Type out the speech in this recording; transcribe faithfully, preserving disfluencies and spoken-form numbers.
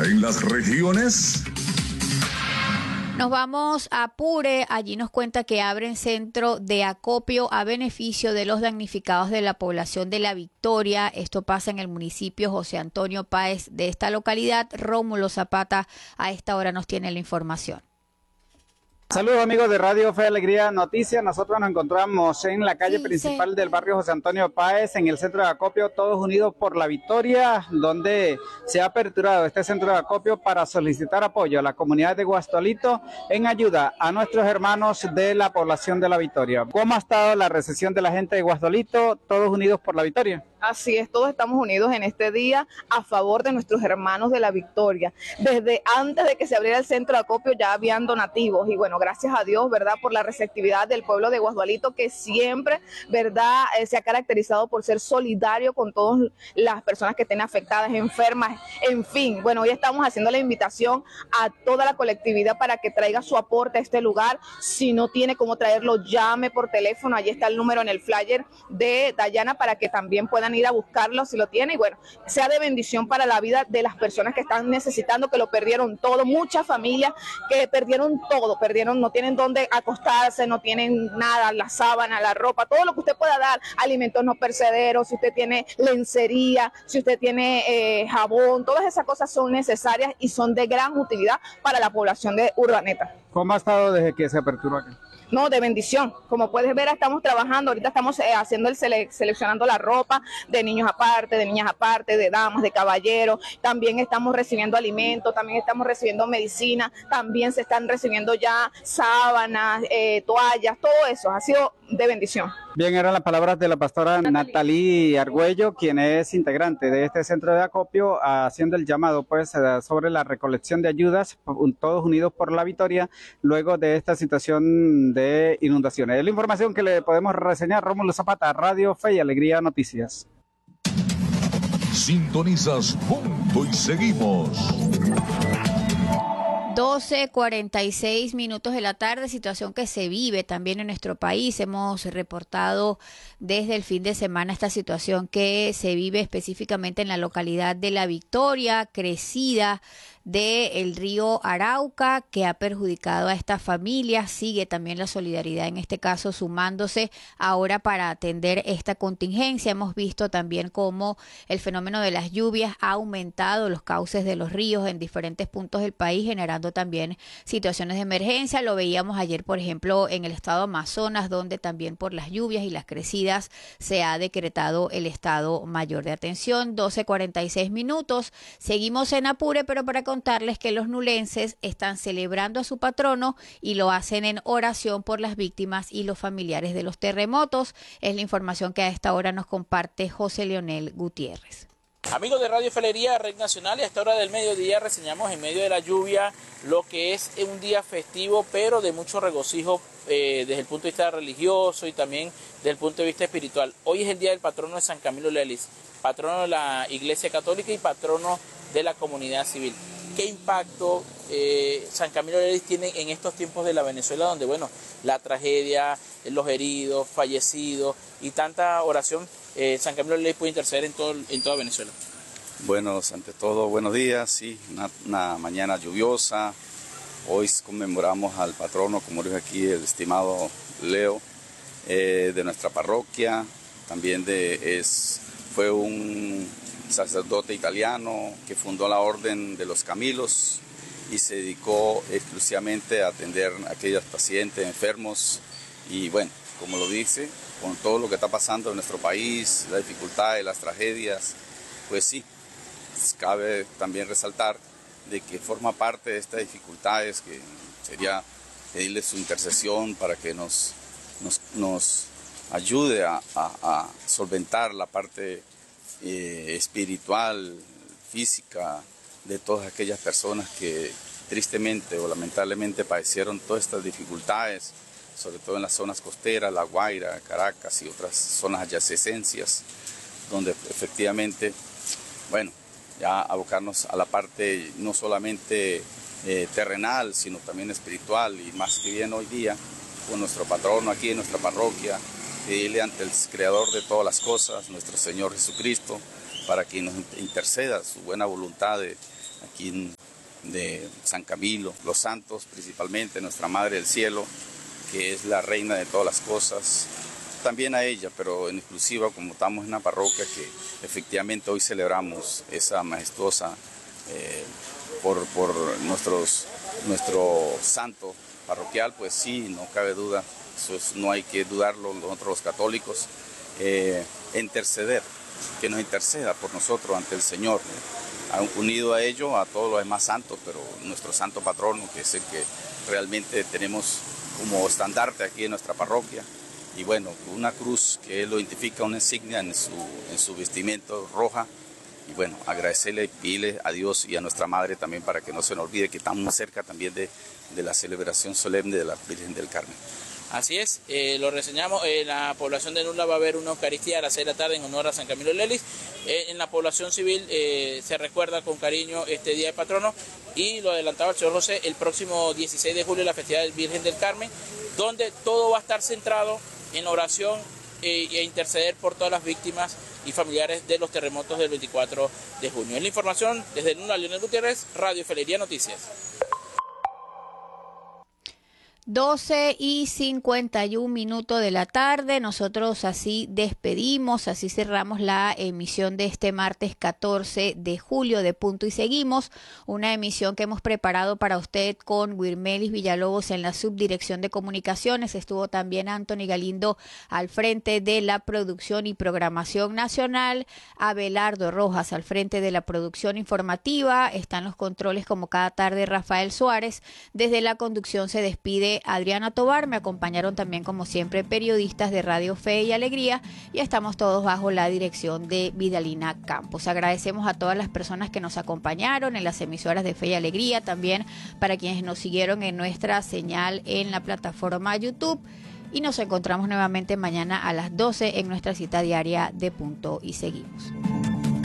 en las regiones. Nos vamos a Apure, allí nos cuenta que abren centro de acopio a beneficio de los damnificados de la población de La Victoria. Esto pasa en el municipio José Antonio Páez de esta localidad. Rómulo Zapata a esta hora nos tiene la información. Saludos amigos de Radio Fe y Alegría Noticias. Nosotros nos encontramos en la calle sí, principal sí. del barrio José Antonio Páez, en el centro de acopio Todos Unidos por la Victoria, donde se ha aperturado este centro de acopio para solicitar apoyo a la comunidad de Guastolito en ayuda a nuestros hermanos de la población de La Victoria. ¿Cómo ha estado la recepción de la gente de Guastolito, Todos Unidos por la Victoria? Así es, todos estamos unidos en este día a favor de nuestros hermanos de La Victoria. Desde antes de que se abriera el centro de acopio ya habían donativos y bueno, gracias a Dios, ¿verdad?, por la receptividad del pueblo de Guasdualito, que siempre, ¿verdad?, eh, se ha caracterizado por ser solidario con todas las personas que estén afectadas, enfermas, en fin. Bueno, hoy estamos haciendo la invitación a toda la colectividad para que traiga su aporte a este lugar. Si no tiene cómo traerlo, llame por teléfono, allí está el número en el flyer de Dayana para que también puedan ir a buscarlo si lo tiene y bueno, sea de bendición para la vida de las personas que están necesitando, que lo perdieron todo, muchas familias que perdieron todo, perdieron, no tienen dónde acostarse, no tienen nada, la sábana, la ropa, todo lo que usted pueda dar, alimentos no perecederos, si usted tiene lencería, si usted tiene eh, jabón, todas esas cosas son necesarias y son de gran utilidad para la población de Urdaneta. ¿Cómo ha estado desde que se aperturó aquí? No, de bendición. Como puedes ver, estamos trabajando, ahorita estamos eh, haciendo el sele seleccionando la ropa de niños aparte, de niñas aparte, de damas, de caballeros. También estamos recibiendo alimentos, también estamos recibiendo medicina, también se están recibiendo ya sábanas, eh, toallas, todo eso ha sido de bendición. Bien, eran las palabras de la pastora Natalie Argüello, quien es integrante de este centro de acopio, haciendo el llamado pues sobre la recolección de ayudas, Todos Unidos por la Victoria, luego de esta situación de inundaciones. Es la información que le podemos reseñar. Rómulo Zapata, Radio Fe y Alegría Noticias. Sintonizas Punto y Seguimos. doce cuarenta y seis minutos de la tarde, situación que se vive también en nuestro país. Hemos reportado desde el fin de semana esta situación que se vive específicamente en la localidad de La Victoria, crecida del río Arauca, que ha perjudicado a esta familia. Sigue también la solidaridad, en este caso sumándose ahora para atender esta contingencia. Hemos visto también cómo el fenómeno de las lluvias ha aumentado los cauces de los ríos en diferentes puntos del país, generando también situaciones de emergencia. Lo veíamos ayer, por ejemplo, en el estado Amazonas, donde también por las lluvias y las crecidas se ha decretado el estado mayor de atención. doce cuarenta y seis minutos. Seguimos en Apure, pero para contarles que los nulenses están celebrando a su patrono y lo hacen en oración por las víctimas y los familiares de los terremotos. Es la información que a esta hora nos comparte José Leonel Gutiérrez. Amigos de Radio Felería, Red Nacional, y a esta hora del mediodía reseñamos en medio de la lluvia lo que es un día festivo, pero de mucho regocijo eh, desde el punto de vista religioso y también desde el punto de vista espiritual. Hoy es el día del patrono de San Camilo Lelis, patrono de la Iglesia Católica y patrono de la comunidad civil. ¿Qué impacto eh, San Camilo Lelis tiene en estos tiempos de la Venezuela, donde, bueno, la tragedia, los heridos, fallecidos y tanta oración, eh, San Camilo Lelis puede interceder en, todo, en toda Venezuela? Bueno, ante todo, buenos días, sí, una, una mañana lluviosa. Hoy conmemoramos al patrono, como dijo aquí el estimado Leo, eh, de nuestra parroquia. También de, es, fue un sacerdote italiano que fundó la Orden de los Camilos y se dedicó exclusivamente a atender a aquellos pacientes enfermos. Y bueno, como lo dice, con todo lo que está pasando en nuestro país, las dificultades, las tragedias, pues sí, cabe también resaltar de que forma parte de estas dificultades, que sería pedirle su intercesión para que nos, nos, nos ayude a, a, a solventar la parte eh, espiritual, física, de todas aquellas personas que tristemente o lamentablemente padecieron todas estas dificultades, sobre todo en las zonas costeras, La Guaira, Caracas y otras zonas adyacencias, donde efectivamente, bueno, ya abocarnos a la parte no solamente eh, terrenal, sino también espiritual, y más que bien hoy día, con nuestro patrono aquí en nuestra parroquia, pedirle ante el Creador de todas las cosas, nuestro Señor Jesucristo, para que nos interceda su buena voluntad de aquí en, de San Camilo, los santos principalmente, nuestra Madre del Cielo, que es la reina de todas las cosas, también a ella, pero en exclusiva, como estamos en una parroquia que efectivamente hoy celebramos esa majestuosa eh, por, por nuestros, nuestro santo parroquial, pues sí, no cabe duda, eso es, no hay que dudarlo nosotros los católicos, eh, interceder, que nos interceda por nosotros ante el Señor, ¿eh? Unido a ello a todos los demás santos, pero nuestro santo patrono, que es el que realmente tenemos como estandarte aquí en nuestra parroquia, y bueno, una cruz que él lo identifica, una insignia en su, en su vestimento roja, y bueno, agradecerle y pedirle a Dios y a nuestra Madre también para que no se nos olvide que estamos cerca también de, de la celebración solemne de la Virgen del Carmen. Así es, eh, lo reseñamos, en la población de Nula va a haber una Eucaristía a las seis de la tarde en honor a San Camilo Lelis. Eh, en la población civil eh, se recuerda con cariño este Día de Patrono, y lo adelantaba el señor José, el próximo dieciséis de julio la festividad del Virgen del Carmen, donde todo va a estar centrado en oración eh, e interceder por todas las víctimas y familiares de los terremotos del veinticuatro de junio. Es la información desde Nula, Leonel Gutiérrez, Radio Felería Noticias. doce y cincuenta y un minutos de la tarde, nosotros así despedimos, así cerramos la emisión de este martes catorce de julio de Punto y Seguimos, una emisión que hemos preparado para usted con Wirmelis Villalobos en la subdirección de comunicaciones. Estuvo también Anthony Galindo al frente de la producción y programación nacional, Abelardo Rojas al frente de la producción informativa, están los controles como cada tarde Rafael Suárez. Desde la conducción se despide Adriana Tobar, me acompañaron también como siempre periodistas de Radio Fe y Alegría, y estamos todos bajo la dirección de Vidalina Campos. Agradecemos a todas las personas que nos acompañaron en las emisoras de Fe y Alegría, también para quienes nos siguieron en nuestra señal en la plataforma YouTube, y nos encontramos nuevamente mañana a las doce en nuestra cita diaria de Punto y Seguimos.